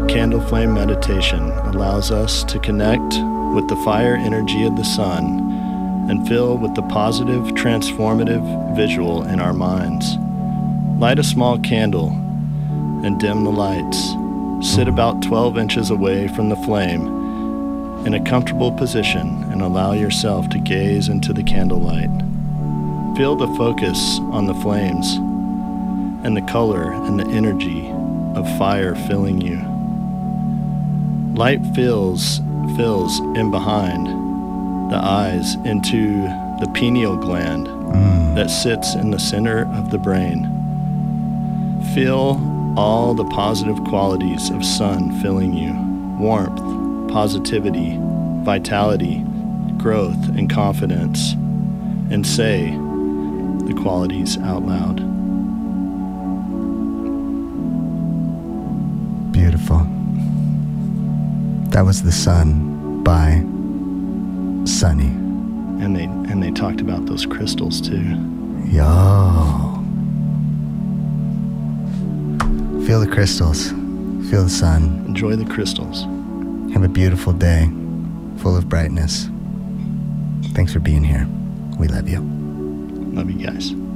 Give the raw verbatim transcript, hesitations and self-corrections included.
candle flame meditation allows us to connect with the fire energy of the sun and fill with the positive, transformative visual in our minds. Light a small candle and dim the lights. Sit about twelve inches away from the flame in a comfortable position and allow yourself to gaze into the candlelight. Feel the focus on the flames and the color and the energy of fire filling you. Light fills, fills in behind the eyes into the pineal gland mm. that sits in the center of the brain. Feel all the positive qualities of sun filling you: warmth, positivity, vitality, growth, and confidence, and say the qualities out loud. Beautiful. That was The Sun by Sunny. And they and they talked about those crystals too. Yo. Feel the crystals. Feel the sun. Enjoy the crystals. Have a beautiful day, full of brightness. Thanks for being here. We love you. Love you guys.